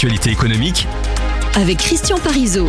l'actualité économique avec Christian Parizeau.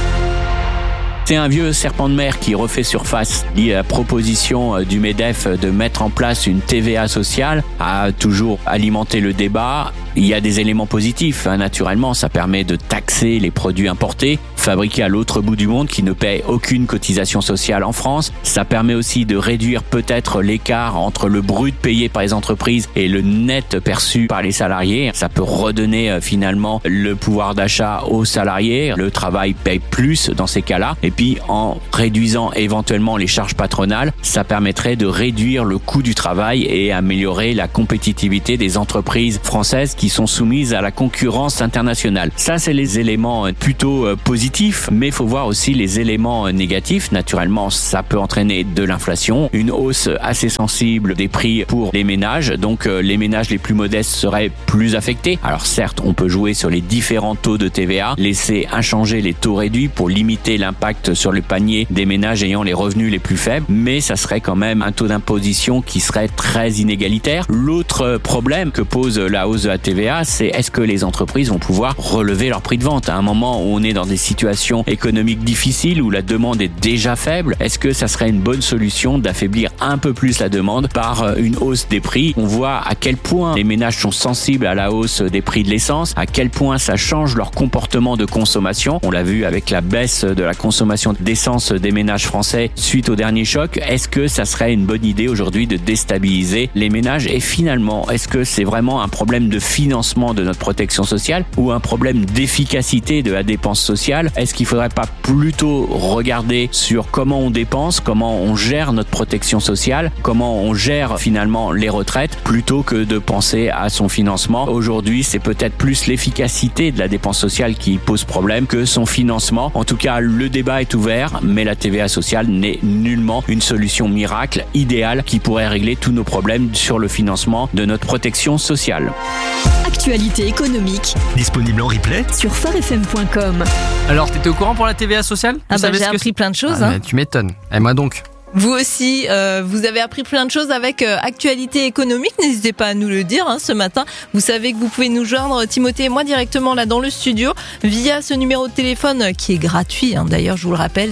C'est un vieux serpent de mer qui refait surface. La proposition du MEDEF de mettre en place une TVA sociale a toujours alimenté le débat. Il y a des éléments positifs, naturellement, ça permet de taxer les produits importés, fabriqués à l'autre bout du monde, qui ne paient aucune cotisation sociale en France. Ça permet aussi de réduire peut-être l'écart entre le brut payé par les entreprises et le net perçu par les salariés. Ça peut redonner finalement le pouvoir d'achat aux salariés. Le travail paye plus dans ces cas-là. Et puis, en réduisant éventuellement les charges patronales, ça permettrait de réduire le coût du travail et améliorer la compétitivité des entreprises françaises qui sont soumises à la concurrence internationale. Ça, c'est les éléments plutôt positifs, mais il faut voir aussi les éléments négatifs. Naturellement, ça peut entraîner de l'inflation, une hausse assez sensible des prix pour les ménages. Donc, les ménages les plus modestes seraient plus affectés. Alors certes, on peut jouer sur les différents taux de TVA, laisser inchangés les taux réduits pour limiter l'impact sur le panier des ménages ayant les revenus les plus faibles, mais ça serait quand même un taux d'imposition qui serait très inégalitaire. L'autre problème que pose la hausse de la TVA, c'est est-ce que les entreprises vont pouvoir relever leur prix de vente à un moment où on est dans des situations économiques difficiles, où la demande est déjà faible? Est-ce que ça serait une bonne solution d'affaiblir un peu plus la demande par une hausse des prix? On voit à quel point les ménages sont sensibles à la hausse des prix de l'essence, à quel point ça change leur comportement de consommation. On l'a vu avec la baisse de la consommation d'essence des ménages français suite au dernier choc. Est-ce que ça serait une bonne idée aujourd'hui de déstabiliser les ménages? Et finalement, est-ce que c'est vraiment un problème de financement de notre protection sociale ou un problème d'efficacité de la dépense sociale? Est-ce qu'il faudrait pas plutôt regarder sur comment on dépense, comment on gère notre protection sociale, comment on gère finalement les retraites, plutôt que de penser à son financement? Aujourd'hui, c'est peut-être plus l'efficacité de la dépense sociale qui pose problème que son financement. En tout cas, le débat est ouvert, mais la TVA sociale n'est nullement une solution miracle, idéale, qui pourrait régler tous nos problèmes sur le financement de notre protection sociale. Actualité économique, disponible en replay sur farfm.com. Alors, t'étais au courant pour la TVA sociale? J'ai appris plein de choses. Mais tu m'étonnes. Et moi donc? Vous aussi, vous avez appris plein de choses avec Actualité économique. N'hésitez pas à nous le dire ce matin. Vous savez que vous pouvez nous joindre, Timothée et moi, directement là dans le studio, via ce numéro de téléphone qui est gratuit. D'ailleurs, je vous le rappelle,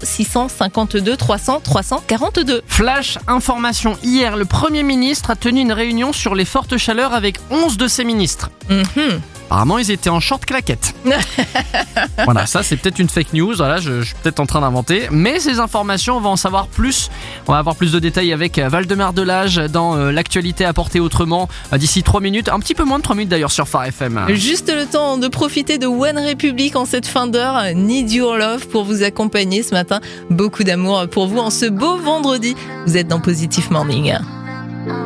0652 300 342. Flash information. Hier, le Premier ministre a tenu une réunion sur les fortes chaleurs avec 11 de ses ministres. Apparemment, ils étaient en short claquettes. Voilà, ça c'est peut-être une fake news. Voilà, je suis peut-être en train d'inventer. Mais ces informations, on va en savoir plus. On va avoir plus de détails avec Valdemar Delage dans l'actualité apportée autrement d'ici 3 minutes. Un petit peu moins de 3 minutes d'ailleurs sur Phare FM. Juste le temps de profiter de One Republic en cette fin d'heure. Need Your Love pour vous accompagner ce matin. Beaucoup d'amour pour vous en ce beau vendredi. Vous êtes dans Positive Morning.